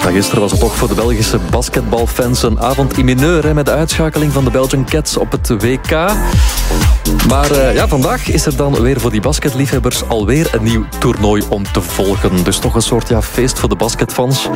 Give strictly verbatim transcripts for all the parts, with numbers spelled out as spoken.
Ja, gisteren was het toch voor de Belgische basketbalfans een avond in mineur, hè, met de uitschakeling van de Belgian Cats op het W K. Maar uh, ja, vandaag is er dan weer voor die basketliefhebbers alweer een nieuw toernooi om te volgen. Dus toch een soort ja, feest voor de basketfans.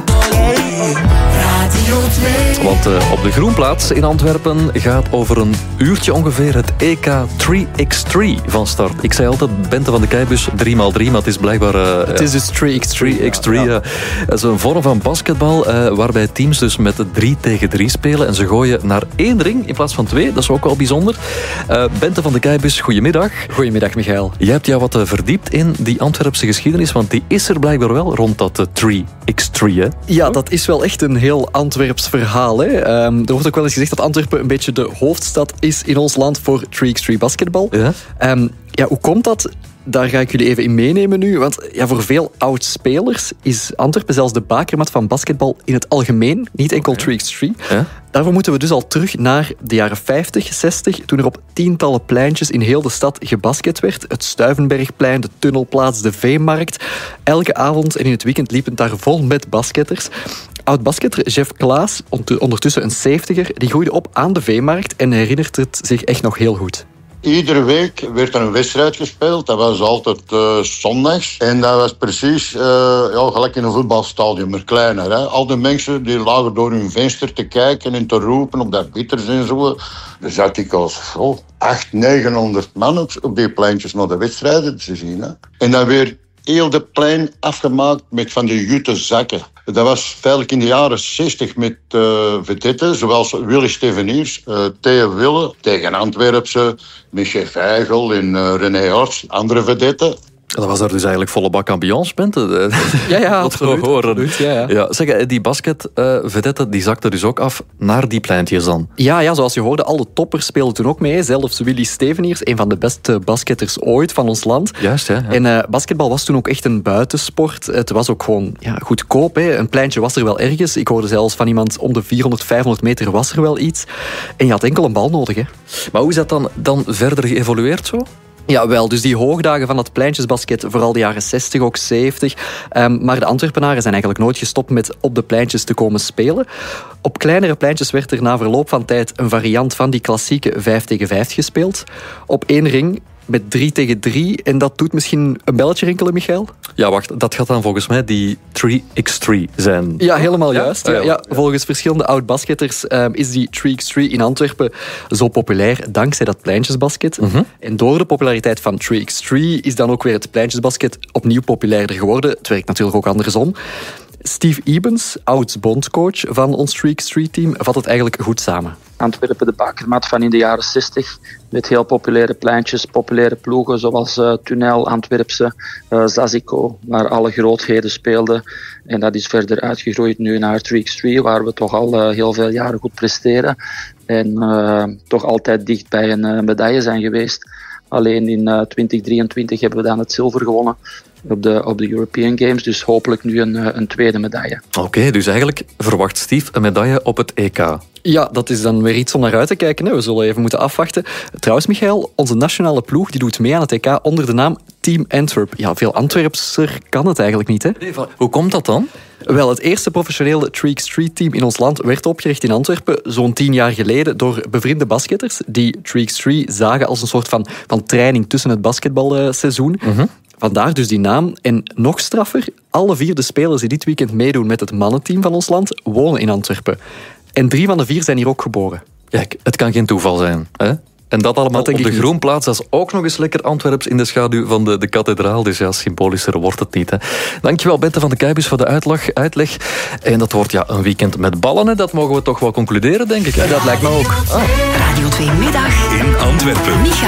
Want uh, op de Groenplaats in Antwerpen gaat over een uurtje ongeveer het E K drie bij drie van start. Ik zei altijd Bente van de Keibus drie bij drie, maar het is blijkbaar... Uh, het is dus drie bij drie. drie bij drie, ja. Ja. Dat is een vorm van basketbal uh, waarbij teams dus met drie tegen drie spelen en ze gooien naar één ring in plaats van twee. Dat is ook wel bijzonder. Uh, Bente van de Keibus, goedemiddag. Goedemiddag, Michael. Jij hebt jou wat uh, verdiept in die Antwerpse geschiedenis, want die is er blijkbaar wel rond dat uh, drie bij drie, hè? Ja, dat is wel echt een heel Antwerps verhaal, hè. Um, er wordt ook wel eens gezegd dat Antwerpen een beetje de hoofdstad is in ons land voor drie bij drie basketbal. Ja? Um, ja, hoe komt dat? Daar ga ik jullie even in meenemen nu. Want ja, voor veel oud-spelers is Antwerpen zelfs de bakermat van basketbal in het algemeen. Niet enkel drie bij drie. Ja? Daarvoor moeten we dus al terug naar de jaren vijftig, zestig... toen er op tientallen pleintjes in heel de stad gebasket werd. Het Stuivenbergplein, de Tunnelplaats, de Veemarkt. Elke avond en in het weekend liepen het daar vol met basketters. Oud-basketter Jeff Klaas, ondertussen een zeventiger, die groeide op aan de Veemarkt en herinnert het zich echt nog heel goed. Iedere week werd er een wedstrijd gespeeld. Dat was altijd uh, zondags. En dat was precies uh, ja, gelijk in een voetbalstadion, maar kleiner. Hè. Al die mensen die lagen door hun venster te kijken en te roepen op dat bitters en zo. Er zat ik als oh, acht, negenhonderd man op, op die pleintjes naar de wedstrijden te zien. Hè. En dan weer heel de plein afgemaakt met van die jute zakken. Dat was feitelijk in de jaren zestig met uh, vedetten, zoals Willy Steveniers, uh, Theo Wille tegen Antwerpse, Michel Feigl en uh, René Horst, andere vedetten. Dat was daar dus eigenlijk volle bak ambiance, Bente. Ja, ja, absoluut. absoluut ja, ja. Ja, zeg, die basket-vedetten uh, die zakten dus ook af naar die pleintjes dan. Ja, ja, zoals je hoorde, alle toppers speelden toen ook mee. Zelfs Willy Steveniers, een van de beste basketters ooit van ons land. Juist, ja. ja. En uh, basketbal was toen ook echt een buitensport. Het was ook gewoon ja, goedkoop. Hè. Een pleintje was er wel ergens. Ik hoorde zelfs van iemand om de vierhonderd, vijfhonderd meter was er wel iets. En je had enkel een bal nodig. Hè. Maar hoe is dat dan, dan verder geëvolueerd zo? Ja, wel, dus die hoogdagen van dat pleintjesbasket, vooral de jaren zestig, ook zeventig. Um, maar de Antwerpenaren zijn eigenlijk nooit gestopt met op de pleintjes te komen spelen. Op kleinere pleintjes werd er na verloop van tijd een variant van die klassieke vijf tegen vijf gespeeld. Op één ring met drie tegen drie. En dat doet misschien een belletje rinkelen, Michael? Ja, wacht. Dat gaat dan volgens mij die drie bij drie zijn. Ja, helemaal juist. Ja? Ja, ja, volgens verschillende oud-basketters um, is die drie bij drie in Antwerpen zo populair dankzij dat pleintjesbasket. Mm-hmm. En door de populariteit van drie bij drie is dan ook weer het pleintjesbasket opnieuw populairder geworden. Het werkt natuurlijk ook andersom. Steve Ebens, oud-bondcoach van ons drie bij drie team, vat het eigenlijk goed samen. Antwerpen, de bakermat van in de jaren zestig, met heel populaire pleintjes, populaire ploegen zoals uh, Tunnel, Antwerpse, uh, Zazico, waar alle grootheden speelden. En dat is verder uitgegroeid nu naar drie bij drie, waar we toch al uh, heel veel jaren goed presteren. En uh, toch altijd dicht bij een uh, medaille zijn geweest. Alleen in uh, twintig drieëntwintig hebben we dan het zilver gewonnen op de, op de European Games. Dus hopelijk nu een, een tweede medaille. Oké, okay, dus eigenlijk verwacht Steve een medaille op het E K. Ja, dat is dan weer iets om naar uit te kijken. Hè. We zullen even moeten afwachten. Trouwens, Michael, onze nationale ploeg die doet mee aan het E K onder de naam Team Antwerp. Ja, veel Antwerpser kan het eigenlijk niet, hè? Nee, hoe komt dat dan? Wel, het eerste professionele drie bij drie team in ons land werd opgericht in Antwerpen zo'n tien jaar geleden door bevriende basketters die drie bij drie zagen als een soort van, van training tussen het basketbalseizoen. Mm-hmm. Vandaar dus die naam. En nog straffer, alle vier de spelers die dit weekend meedoen met het mannenteam van ons land wonen in Antwerpen. En drie van de vier zijn hier ook geboren. Kijk, het kan geen toeval zijn, hè? En dat allemaal dat op de Groenplaats, dat is ook nog eens lekker Antwerps in de schaduw van de, de kathedraal. Dus ja, symbolischer wordt het niet. Hè. Dankjewel, Bente van de Keibus, voor de uitleg, uitleg. En dat wordt ja een weekend met ballen. Hè. Dat mogen we toch wel concluderen, denk ik. Hè? Dat lijkt me ook. Ah. Radio twee Middag in Antwerpen. Michael